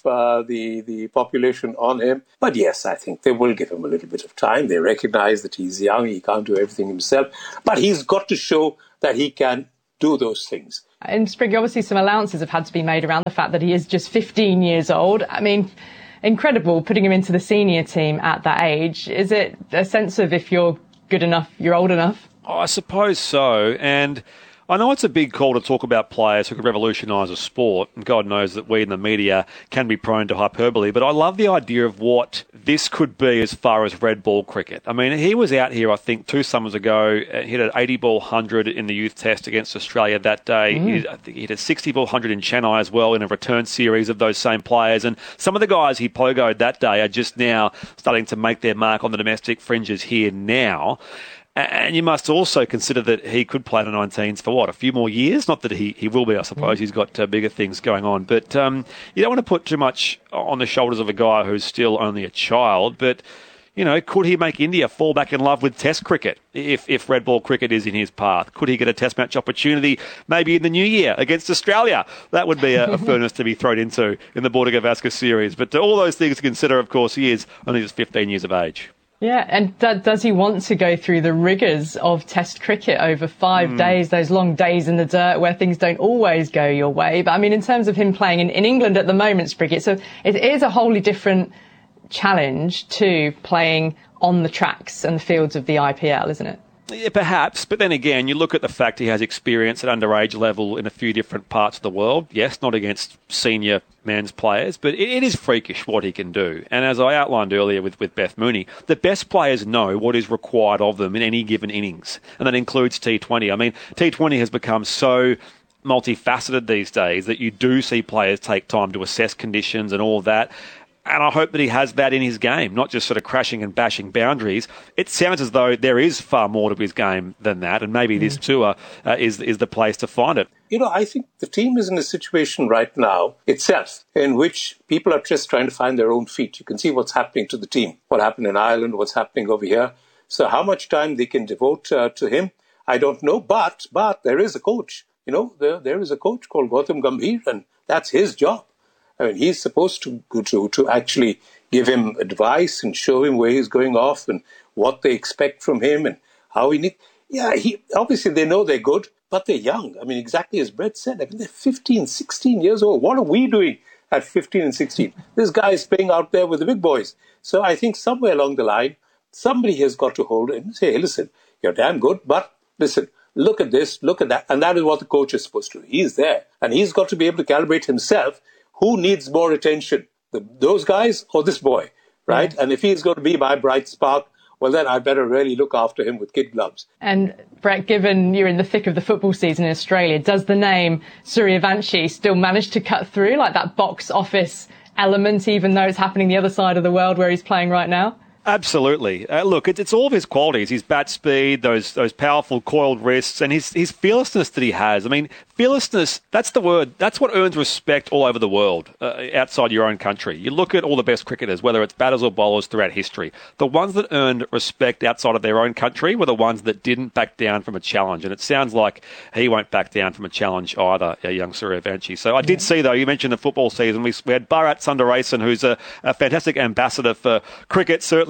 the population on him. But yes, I think they will give him a little bit of time. They recognize that he's young, he can't do everything himself. But he's got to show that he can do those things. In Spriggy, obviously some allowances have had to be made around the fact that he is just 15 years old. I mean, incredible putting him into the senior team at that age. Is it a sense of if you're good enough, you're old enough? Oh, I suppose so. And I know it's a big call to talk about players who could revolutionise a sport, and God knows that we in the media can be prone to hyperbole, but I love the idea of what this could be as far as red ball cricket. I mean, he was out here, I think, 2 summers ago, hit an 80-ball 100 in the youth test against Australia that day. I think he hit a 60-ball 100 in Chennai as well in a return series of those same players, and some of the guys he pogoed that day are just now starting to make their mark on the domestic fringes here now. And you must also consider that he could play the 19s for, a few more years? Not that he will be, I suppose. He's got bigger things going on. But you don't want to put too much on the shoulders of a guy who's still only a child. But, could he make India fall back in love with Test cricket if red ball cricket is in his path? Could he get a Test match opportunity maybe in the new year against Australia? That would be a furnace to be thrown into in the Border Gavaskar series. But all those things to consider, of course, he is only just 15 years of age. Yeah, and does he want to go through the rigours of Test cricket over 5 days, those long days in the dirt where things don't always go your way? But I mean, in terms of him playing in England at the moment, Spriggy, so it is a wholly different challenge to playing on the tracks and the fields of the IPL, isn't it? Yeah, perhaps, but then again, you look at the fact he has experience at underage level in a few different parts of the world. Yes, not against senior men's players, but it is freakish what he can do. And as I outlined earlier with Beth Mooney, the best players know what is required of them in any given innings, and that includes T20. I mean, T20 has become so multifaceted these days that you do see players take time to assess conditions and all of that. And I hope that he has that in his game, not just sort of crashing and bashing boundaries. It sounds as though there is far more to his game than that, and maybe this tour is the place to find it. I think the team is in a situation right now itself in which people are just trying to find their own feet. You can see what's happening to the team, what happened in Ireland, what's happening over here. So how much time they can devote to him, I don't know. But there is a coach. There is a coach called Gautam Gambhir, and that's his job. I mean, he's supposed to actually give him advice and show him where he's going off and what they expect from him and how he needs. Yeah, obviously they know they're good, but they're young. I mean, exactly as Brett said, I mean, they're 15, 16 years old. What are we doing at 15 and 16? This guy is playing out there with the big boys. So I think somewhere along the line, somebody has got to hold it and say, hey, listen, you're damn good, but listen, look at this, look at that. And that is what the coach is supposed to do. He's there. And he's got to be able to calibrate himself. Who needs more attention, those guys or this boy, right? Yeah. And if he's going to be my bright spark, well, then I better really look after him with kid gloves. And Brett, given you're in the thick of the football season in Australia, does the name Suryavanshi still manage to cut through, like that box office element, even though it's happening the other side of the world where he's playing right now? Absolutely. Look, it's all of his qualities. His bat speed, those powerful coiled wrists, and his fearlessness that he has. I mean, fearlessness, that's the word. That's what earns respect all over the world, outside your own country. You look at all the best cricketers, whether it's batters or bowlers throughout history. The ones that earned respect outside of their own country were the ones that didn't back down from a challenge. And it sounds like he won't back down from a challenge either, young Suryavanshi. So I did see, though, you mentioned the football season. We had Bharat Sundaresan, who's a fantastic ambassador for cricket, certainly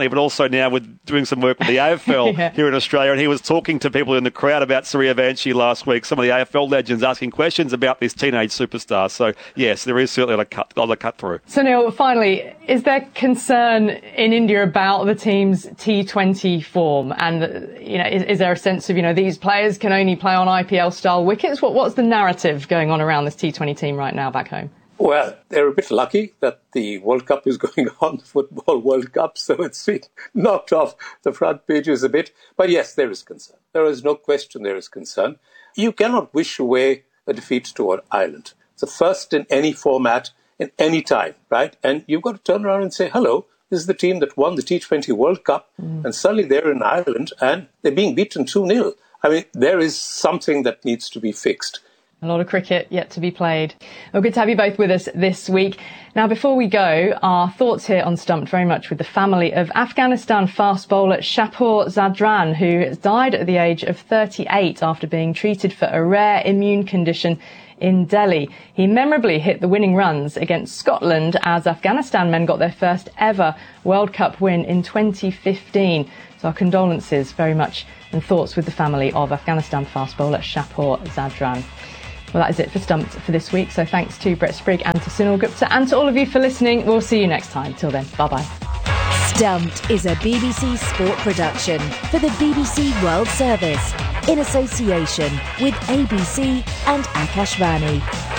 recently, but also now with doing some work with the AFL here in Australia. And he was talking to people in the crowd about Surya Vanshi last week, some of the AFL legends asking questions about this teenage superstar. So, yes, there is certainly a lot of cut through. So, Neil, finally, is there concern in India about the team's T20 form? And, is there a sense of, these players can only play on IPL-style wickets? What's the narrative going on around this T20 team right now back home? Well, they're a bit lucky that the World Cup is going on, the Football World Cup, so it's been knocked off the front pages a bit. But yes, there is concern. There is no question there is concern. You cannot wish away a defeat to Ireland. It's the first in any format, in any time, right? And you've got to turn around and say, hello, this is the team that won the T20 World Cup, and suddenly they're in Ireland and they're being beaten 2-0. I mean, there is something that needs to be fixed. A lot of cricket yet to be played. Well, good to have you both with us this week. Now, before we go, our thoughts here on Stumped very much with the family of Afghanistan fast bowler Shapur Zadran, who died at the age of 38 after being treated for a rare immune condition in Delhi. He memorably hit the winning runs against Scotland as Afghanistan men got their first ever World Cup win in 2015. So our condolences very much and thoughts with the family of Afghanistan fast bowler Shapur Zadran. Well, that is it for Stumped for this week. So thanks to Brett Sprigg and to Sunil Gupta and to all of you for listening. We'll see you next time. Till then, bye-bye. Stumped is a BBC sport production for the BBC World Service in association with ABC and Akashvani.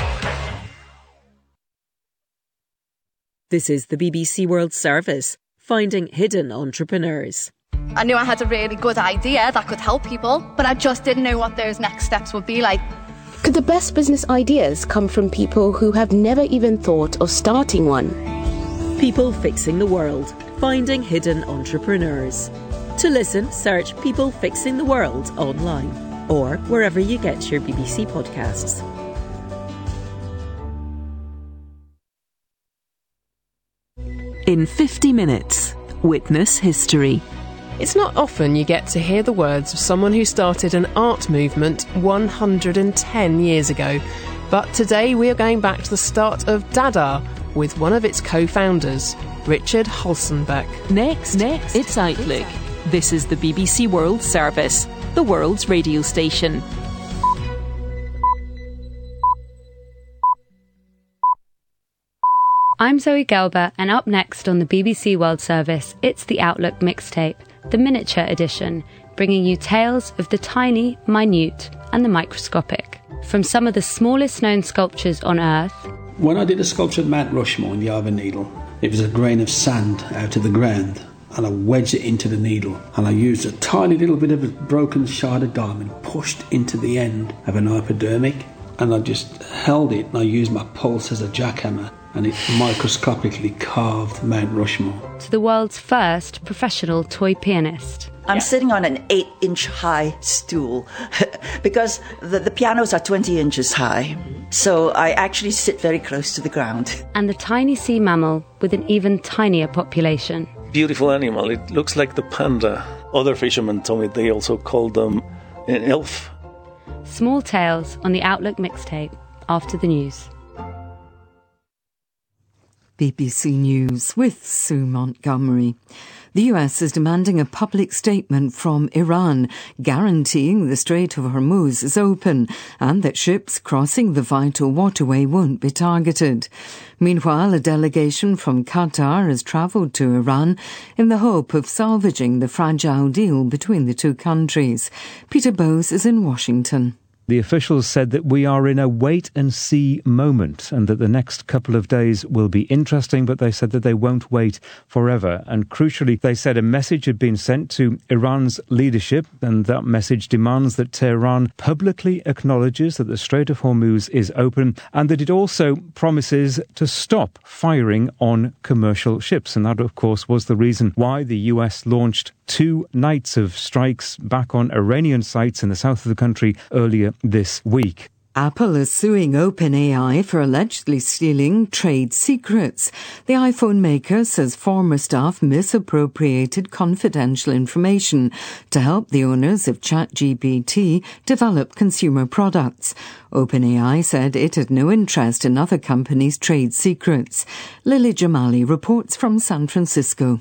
This is the BBC World Service, finding hidden entrepreneurs. I knew I had a really good idea that could help people, but I just didn't know what those next steps would be like. Could the best business ideas come from people who have never even thought of starting one? People Fixing the World, finding hidden entrepreneurs. To listen, search People Fixing the World online or wherever you get your BBC podcasts. In 50 minutes, witness history. It's not often you get to hear the words of someone who started an art movement 110 years ago. But today we are going back to the start of Dada with one of its co-founders, Richard Hulsenbeck. Next, it's Outlook. This is the BBC World Service, the world's radio station. I'm Zoe Gelber, and up next on the BBC World Service, it's the Outlook mixtape, the miniature edition, bringing you tales of the tiny, minute and the microscopic. From some of the smallest known sculptures on Earth. When I did a sculpture of Mount Rushmore in the Eye of a Needle, it was a grain of sand out of the ground, and I wedged it into the needle, and I used a tiny little bit of a broken shard of diamond pushed into the end of an hypodermic, and I just held it, and I used my pulse as a jackhammer, and it microscopically carved Mount Rushmore. To the world's first professional toy pianist. I'm sitting on an 8-inch high stool because the pianos are 20 inches high. So I actually sit very close to the ground. And the tiny sea mammal with an even tinier population. Beautiful animal. It looks like the panda. Other fishermen told me they also called them an elf. Small tales on the Outlook mixtape after the news. BBC News with Sue Montgomery. The US is demanding a public statement from Iran guaranteeing the Strait of Hormuz is open and that ships crossing the vital waterway won't be targeted. Meanwhile, a delegation from Qatar has travelled to Iran in the hope of salvaging the fragile deal between the two countries. Peter Bowes is in Washington. The officials said that we are in a wait-and-see moment and that the next couple of days will be interesting, but they said that they won't wait forever. And crucially, they said a message had been sent to Iran's leadership, and that message demands that Tehran publicly acknowledges that the Strait of Hormuz is open and that it also promises to stop firing on commercial ships. And that, of course, was the reason why the US launched 2 nights of strikes back on Iranian sites in the south of the country earlier this week. Apple is suing OpenAI for allegedly stealing trade secrets. The iPhone maker says former staff misappropriated confidential information to help the owners of ChatGPT develop consumer products. OpenAI said it had no interest in other companies' trade secrets. Lily Jamali reports from San Francisco.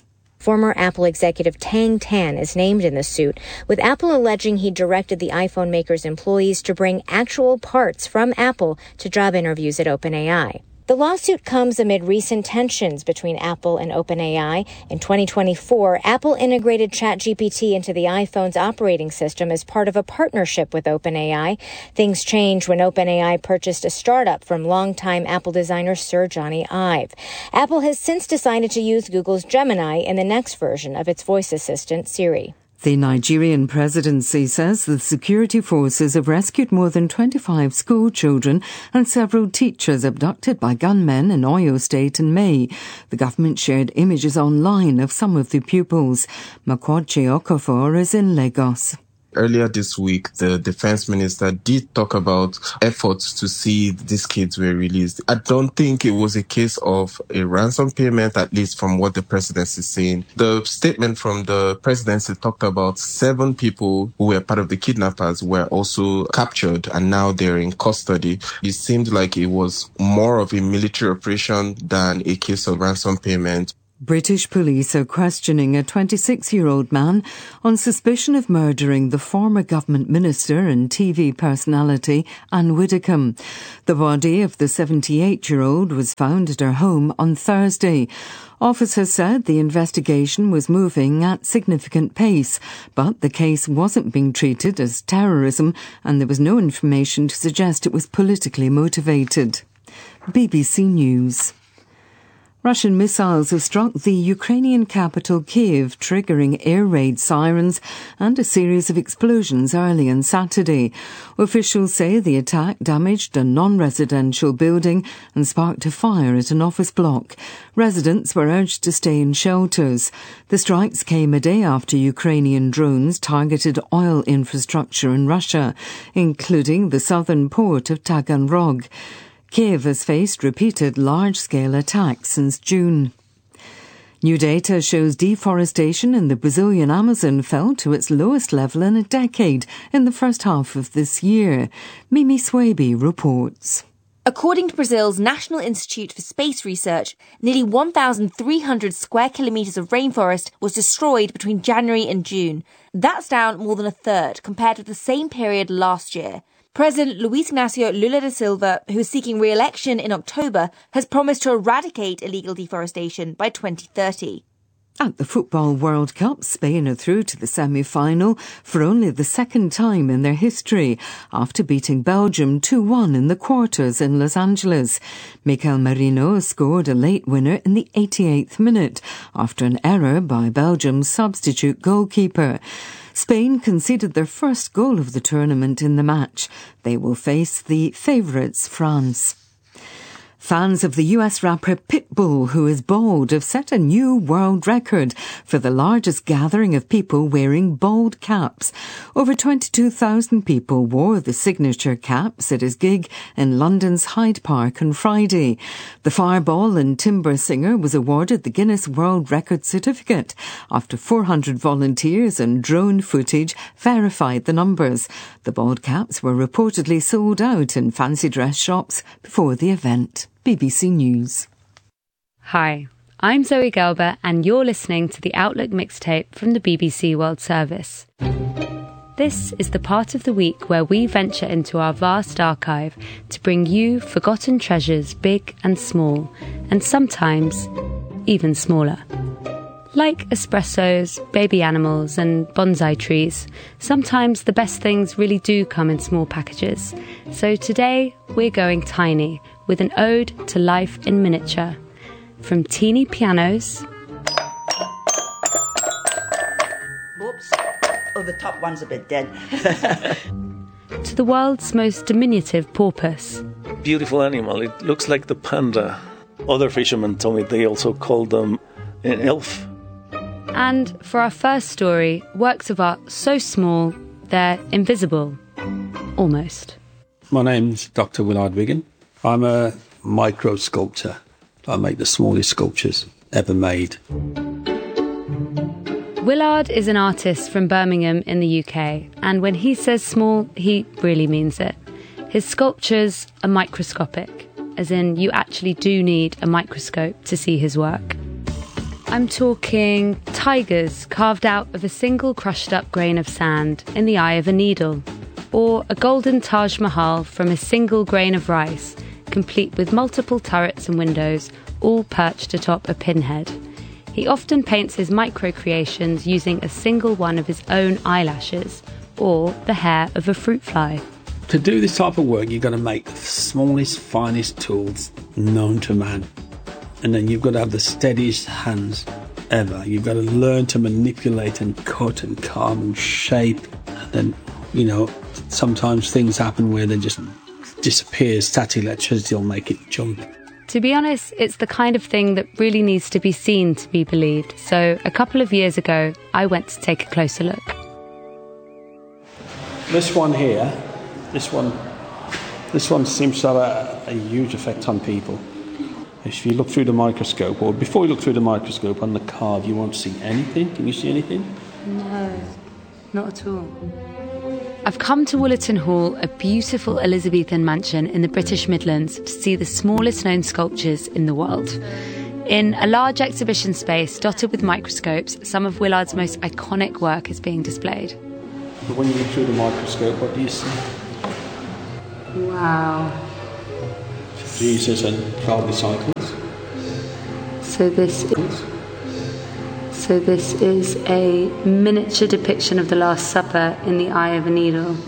Former Apple executive Tang Tan is named in the suit, with Apple alleging he directed the iPhone maker's employees to bring actual parts from Apple to job interviews at OpenAI. The lawsuit comes amid recent tensions between Apple and OpenAI. In 2024, Apple integrated ChatGPT into the iPhone's operating system as part of a partnership with OpenAI. Things changed when OpenAI purchased a startup from longtime Apple designer Sir Johnny Ive. Apple has since decided to use Google's Gemini in the next version of its voice assistant, Siri. The Nigerian presidency says the security forces have rescued more than 25 school children and several teachers abducted by gunmen in Oyo State in May. The government shared images online of some of the pupils. Makwachi Okafor is in Lagos. Earlier this week, the defense minister did talk about efforts to see these kids were released. I don't think it was a case of a ransom payment, at least from what the presidency is saying. The statement from the presidency talked about 7 people who were part of the kidnappers were also captured and now they're in custody. It seemed like it was more of a military operation than a case of ransom payment. British police are questioning a 26-year-old man on suspicion of murdering the former government minister and TV personality Anne Widdecombe. The body of the 78-year-old was found at her home on Thursday. Officers said the investigation was moving at significant pace, but the case wasn't being treated as terrorism and there was no information to suggest it was politically motivated. BBC News. Russian missiles have struck the Ukrainian capital Kyiv, triggering air raid sirens and a series of explosions early on Saturday. Officials say the attack damaged a non-residential building and sparked a fire at an office block. Residents were urged to stay in shelters. The strikes came a day after Ukrainian drones targeted oil infrastructure in Russia, including the southern port of Taganrog. Kyiv has faced repeated large-scale attacks since June. New data shows deforestation in the Brazilian Amazon fell to its lowest level in a decade in the first half of this year. Mimi Swaby reports. According to Brazil's National Institute for Space Research, nearly 1,300 square kilometres of rainforest was destroyed between January and June. That's down more than a third compared with the same period last year. President Luiz Inácio Lula da Silva, who is seeking re-election in October, has promised to eradicate illegal deforestation by 2030. At the Football World Cup, Spain are through to the semi-final for only the second time in their history, after beating Belgium 2-1 in the quarters in Los Angeles. Mikel Merino scored a late winner in the 88th minute, after an error by Belgium's substitute goalkeeper. Spain conceded their first goal of the tournament in the match. They will face the favourites, France. Fans of the US rapper Pitbull, who is bald, have set a new world record for the largest gathering of people wearing bald caps. Over 22,000 people wore the signature caps at his gig in London's Hyde Park on Friday. The Fireball and Timber singer was awarded the Guinness World Record certificate after 400 volunteers and drone footage verified the numbers. The bald caps were reportedly sold out in fancy dress shops before the event. BBC News. Hi, I'm Zoe Gelber and you're listening to the Outlook mixtape from the BBC World Service. This is the part of the week where we venture into our vast archive to bring you forgotten treasures big and small, and sometimes even smaller. Like espressos, baby animals and bonsai trees, sometimes the best things really do come in small packages. So today we're going tiny, with an ode to life in miniature. From teeny pianos... Oops. Oh, the top one's a bit dead. to the world's most diminutive porpoise. Beautiful animal. It looks like the panda. Other fishermen told me they also called them an elf. And for our first story, works of art so small, they're invisible. Almost. My name's Dr. Willard Wigan. I'm a micro sculptor. I make the smallest sculptures ever made. Willard is an artist from Birmingham in the UK, and when he says small, he really means it. His sculptures are microscopic, as in you actually do need a microscope to see his work. I'm talking tigers carved out of a single crushed up grain of sand in the eye of a needle, or a golden Taj Mahal from a single grain of rice, complete with multiple turrets and windows, all perched atop a pinhead. He often paints his micro-creations using a single one of his own eyelashes, or the hair of a fruit fly. To do this type of work, you've got to make the smallest, finest tools known to man. And then you've got to have the steadiest hands ever. You've got to learn to manipulate and cut and carve and shape. And then, sometimes things happen where they just disappear. Static electricity will make it jump. To be honest, it's the kind of thing that really needs to be seen to be believed. So a couple of years ago, I went to take a closer look. This one here, this one seems to have a huge effect on people. If you look through the microscope, or before you look through the microscope on the carve, you won't see anything. Can you see anything? No, not at all. I've come to Woollerton Hall, a beautiful Elizabethan mansion in the British Midlands, to see the smallest known sculptures in the world. In a large exhibition space dotted with microscopes, some of Willard's most iconic work is being displayed. But when you look through the microscope, what do you see? Wow. Jesus and 12 disciples. So this is a miniature depiction of the Last Supper in the eye of a needle.